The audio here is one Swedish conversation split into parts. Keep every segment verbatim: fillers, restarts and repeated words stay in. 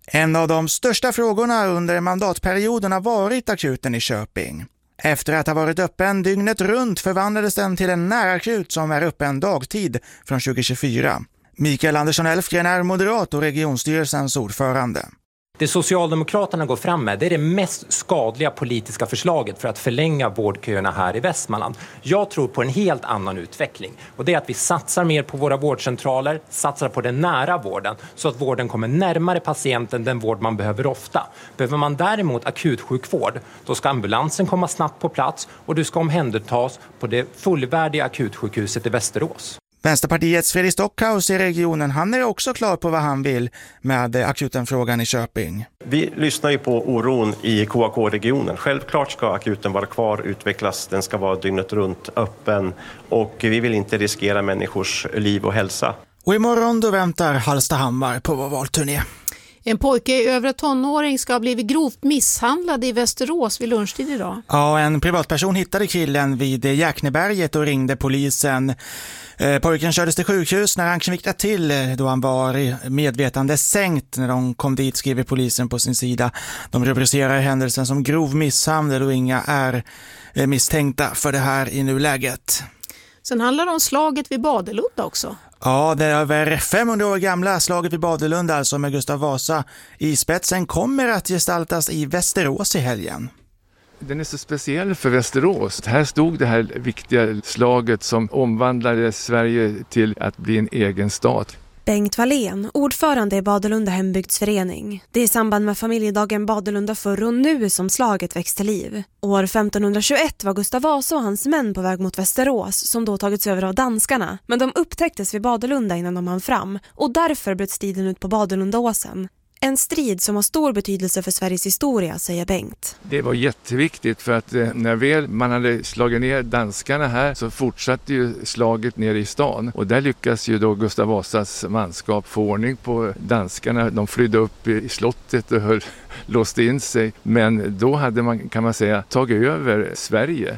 En av de största frågorna under mandatperioden har varit akuten i Köping. Efter att ha varit öppen dygnet runt förvandlades den till en närakut som är öppen dagtid från tjugo tjugofyra. Mikael Andersson Elfgren är moderat och regionstyrelsens ordförande. Det Socialdemokraterna går fram med, det är det mest skadliga politiska förslaget för att förlänga vårdköerna här i Västmanland. Jag tror på en helt annan utveckling, och det är att vi satsar mer på våra vårdcentraler, satsar på den nära vården så att vården kommer närmare patienten den vård man behöver ofta. Behöver man däremot akutsjukvård, då ska ambulansen komma snabbt på plats och du ska omhändertas på det fullvärdiga akutsjukhuset i Västerås. Vänsterpartiets Fredrik Stockhaus i regionen, han är också klar på vad han vill med akutenfrågan i Köping. Vi lyssnar ju på oron i K A K-regionen. Självklart ska akuten vara kvar, utvecklas, den ska vara dygnet runt öppen och vi vill inte riskera människors liv och hälsa. Och imorgon då väntar Hallstahammar på vår valturné. En pojke i övre tonåring ska ha blivit grovt misshandlad i Västerås vid lunchtid idag. Ja, en privatperson hittade killen vid Jäkneberget och ringde polisen. Eh, pojken kördes till sjukhus när han kvicknade till då han var medvetande sänkt. När de kom dit skriver polisen på sin sida. De rubricerar händelsen som grov misshandel och inga är eh, misstänkta för det här i nuläget. Sen handlar det om slaget vid Badelunda också. Ja, det är över femhundra år gamla slaget vid Badelunda, alltså med Gustav Vasa i spetsen, kommer att gestaltas i Västerås i helgen. Den är så speciell för Västerås. Här stod det här viktiga slaget som omvandlade Sverige till att bli en egen stat. Bengt Wallén, ordförande i Badelunda hembygdsförening. Det är i samband med familjedagen Badelunda förr och nu som slaget växt till liv. År femtonhundratjugoett var Gustav Vasa och hans män på väg mot Västerås som då tagits över av danskarna. Men de upptäcktes vid Badelunda innan de hann fram och därför bröt striden ut på Badelundaåsen. En strid som har stor betydelse för Sveriges historia, säger Bengt. Det var jätteviktigt för att eh, när väl man hade slagit ner danskarna här så fortsatte ju slaget ner i stan. Och där lyckas ju då Gustav Vasas manskap få ordning på danskarna. De flydde upp i slottet och höll, låste in sig. Men då hade man, kan man säga, tagit över Sverige.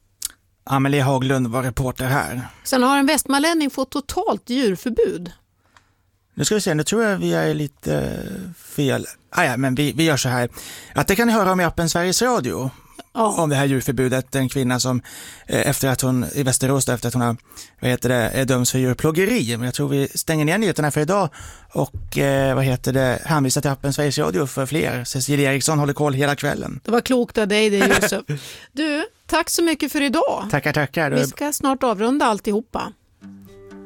Amelie Haglund var reporter här. Sen har en västmanlänning fått totalt djurförbud. Nu ska vi se, nu tror jag vi är lite fel. Ah, ja, men vi, vi gör så här. Att det kan ni höra om i appen Sveriges Radio. Ja. Om det här djurförbudet. En kvinna som efter att hon i Västerås efter att hon har, vad heter det, är döms för djurplågeri. Men jag tror vi stänger ner nyheterna för idag. Och eh, vad heter det, hänvisar till appen Sveriges Radio för fler. Cecilia Eriksson håller koll hela kvällen. Det var klokt av dig det, Josef. Du, tack så mycket för idag. Tackar, tackar. Vi ska snart avrunda alltihopa.